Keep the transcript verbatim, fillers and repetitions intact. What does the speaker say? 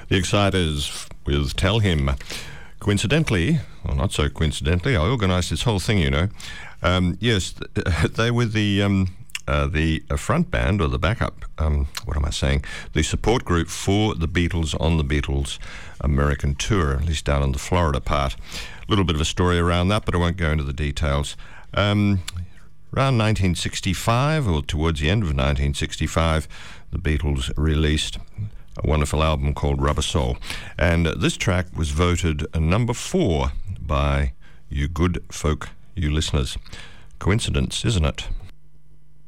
The Exciters with Tell Him. Coincidentally, or not so coincidentally, I organised this whole thing, you know. Um, yes, they were the um, uh, the front band, or the backup, um, what am I saying, the support group for the Beatles on the Beatles American tour, at least down in the Florida part. A little bit of a story around that, but I won't go into the details. Um, around nineteen sixty-five, or towards the end of nineteen sixty-five, the Beatles released a wonderful album called Rubber Soul. And uh, this track was voted uh, number four by you good folk, you listeners. Coincidence, isn't it?